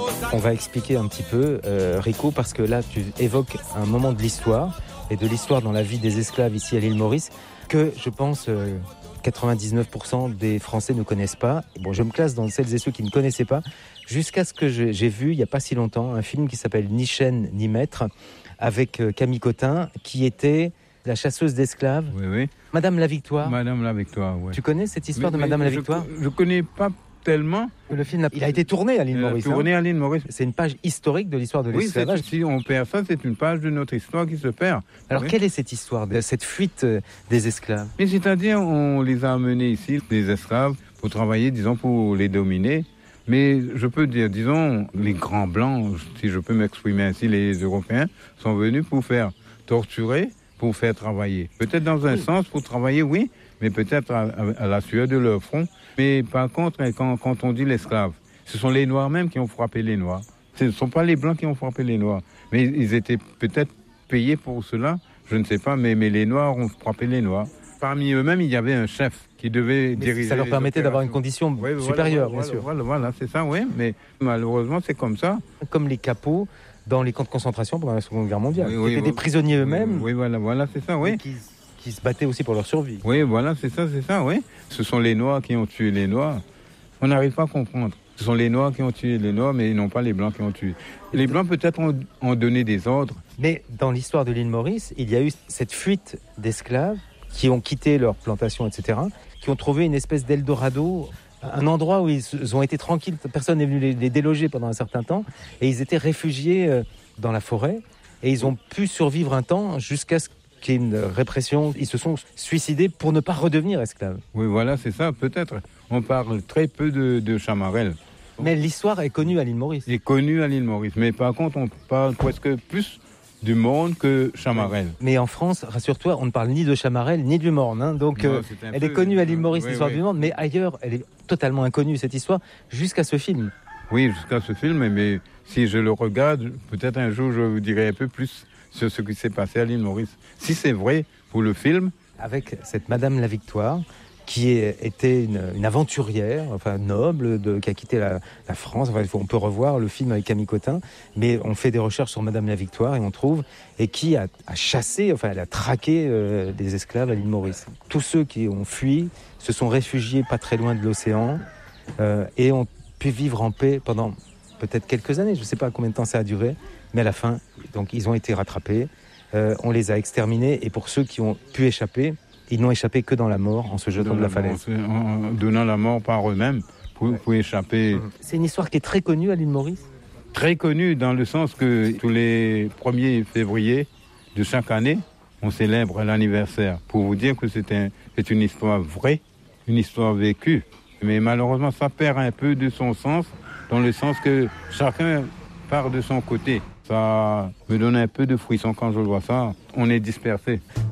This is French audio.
On va expliquer un petit peu, Rico, parce que là, tu évoques un moment de l'histoire, et de l'histoire dans la vie des esclaves ici à l'île Maurice, que je pense 99% des Français ne connaissent pas. Bon, je me classe dans celles et ceux qui ne connaissaient pas, jusqu'à ce que j'ai vu, il n'y a pas si longtemps, un film qui s'appelle Ni chaîne ni maître, avec Camille Cottin, qui était la chasseuse d'esclaves. Oui, oui. Madame la Victoire. Madame la Victoire, oui. Tu connais cette histoire de Madame la Victoire ? Je connais pas tellement. Le film, il a été tourné à l'île Maurice. Tourné à l'île Maurice. C'est une page historique de l'histoire de l'esclavage. Oui, si on perd ça, c'est une page de notre histoire qui se perd. Alors, oui. Quelle est cette histoire, cette fuite des esclaves ? Mais c'est-à-dire, on les a amenés ici, des esclaves, pour travailler, disons, pour les dominer. Mais je peux dire, disons, les grands blancs, si je peux m'exprimer ainsi, les Européens, sont venus pour faire torturer, pour faire travailler. Peut-être dans un sens, pour travailler, oui, mais peut-être à la sueur de leur front. Mais par contre, quand on dit l'esclave, ce sont les Noirs même qui ont frappé les Noirs. Ce ne sont pas les Blancs qui ont frappé les Noirs. Mais ils étaient peut-être payés pour cela, je ne sais pas, mais les Noirs ont frappé les Noirs. Parmi eux-mêmes, il y avait un chef qui devait diriger. Ça leur permettait d'avoir une condition supérieure, bien sûr. Voilà, c'est ça, oui. Mais malheureusement, c'est comme ça. Comme les capots dans les camps de concentration pendant la Seconde Guerre mondiale. Qui étaient des prisonniers eux-mêmes. Oui, voilà, c'est ça, oui. Qui se battaient aussi pour leur survie. Oui, voilà, c'est ça, oui. Ce sont les Noirs qui ont tué les Noirs. On n'arrive pas à comprendre. Ce sont les Noirs qui ont tué les Noirs, mais non pas les Blancs qui ont tué. Les Blancs, peut-être, ont donné des ordres. Mais dans l'histoire de l'île Maurice, il y a eu cette fuite d'esclaves qui ont quitté leur plantation, etc., qui ont trouvé une espèce d'Eldorado, un endroit où ils ont été tranquilles, personne n'est venu les déloger pendant un certain temps, et ils étaient réfugiés dans la forêt, et ils ont pu survivre un temps jusqu'à ce qu'il y ait une répression. Ils se sont suicidés pour ne pas redevenir esclaves. Oui, voilà, c'est ça, peut-être. On parle très peu de Chamarel. Mais l'histoire est connue à l'île Maurice. Est connue à l'île Maurice, mais par contre, on parle presque plus du Morne que Chamarel. Mais en France, rassure-toi, on ne parle ni de Chamarel ni du Morne. Hein. Donc, non, elle est connue à l'île Maurice, l'histoire du Morne, mais ailleurs, elle est totalement inconnue, cette histoire, jusqu'à ce film. Oui, jusqu'à ce film, mais si je le regarde, peut-être un jour, je vous dirai un peu plus sur ce qui s'est passé à l'île Maurice. Si c'est vrai pour le film. Avec cette Madame la Victoire, qui était une aventurière, enfin noble, qui a quitté la France. Enfin, on peut revoir le film avec Camille Cottin, mais on fait des recherches sur Madame la Victoire et on trouve, et qui a chassé, enfin elle a traqué des esclaves à l'île Maurice. Tous ceux qui ont fui se sont réfugiés pas très loin de l'océan et ont pu vivre en paix pendant peut-être quelques années. Je ne sais pas combien de temps ça a duré, mais à la fin, donc, ils ont été rattrapés, on les a exterminés, et pour ceux qui ont pu échapper, ils n'ont échappé que dans la mort, en se jetant de la falaise. En donnant la mort par eux-mêmes pour échapper. C'est une histoire qui est très connue à l'île Maurice ? Très connue dans le sens que tous les 1er février de chaque année, on célèbre l'anniversaire. Pour vous dire que c'est une histoire vraie, une histoire vécue. Mais malheureusement, ça perd un peu de son sens, dans le sens que chacun part de son côté. Ça me donne un peu de frisson quand je vois ça. On est dispersé.